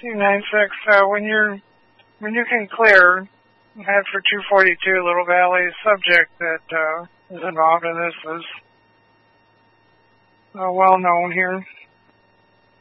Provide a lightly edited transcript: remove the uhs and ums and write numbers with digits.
296, when you can clear, head for 242 Little Valley. Subject that is involved in this is well known here.